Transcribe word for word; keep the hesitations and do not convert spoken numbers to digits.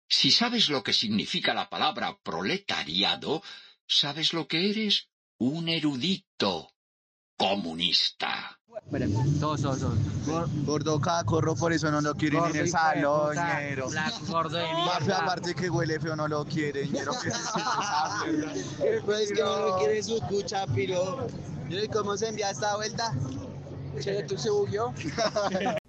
Si sabes lo que significa la palabra proletariado, sabes lo que eres. Un erudito comunista. Todos, todos, todos. Gordo cacorro, por eso no lo quieren en el salón, ñero. Gordo de Papi, mierda. aparte que huele feo, no lo quieren, ñero. Que se siente esa mierda. Pues que no lo quiere su cucha, piro. ¿Y cómo se envía esta vuelta? Che, ¿tú se bugueó?